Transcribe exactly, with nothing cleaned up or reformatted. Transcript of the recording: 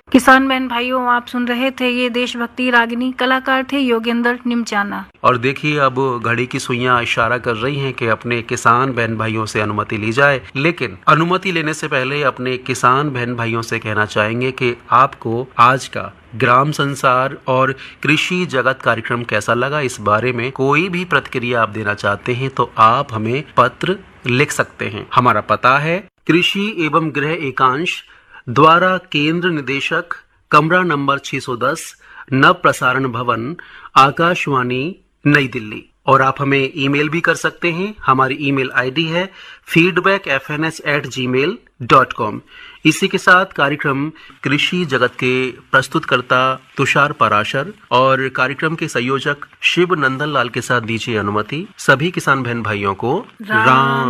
किसान बहन भाइयों, आप सुन रहे थे ये देशभक्ति रागिनी, कलाकार थे योगेंद्र निमचाना। और देखिए अब घड़ी की सुइयां इशारा कर रही हैं कि अपने किसान बहन भाइयों से अनुमति ली जाए, लेकिन अनुमति लेने से पहले अपने किसान बहन भाइयों से कहना चाहेंगे कि आपको आज का ग्राम संसार और कृषि जगत कार्यक्रम कैसा लगा। इस बारे में कोई भी प्रतिक्रिया आप देना चाहते हैं तो आप हमें पत्र लिख सकते हैं। हमारा पता है कृषि एवं गृह एकांश द्वारा केंद्र निदेशक, कमरा नंबर छह सौ दस, नव प्रसारण भवन, आकाशवाणी, नई दिल्ली। और आप हमें ईमेल भी कर सकते हैं। हमारी ईमेल आईडी है feedback F N S eight जी मेल डॉट कॉम। इसी के साथ कार्यक्रम कृषि जगत के प्रस्तुतकर्ता तुषार पराशर और कार्यक्रम के संयोजक शिव नंदन लाल के साथ दीजिए अनुमति। सभी किसान बहन भाइयों को राम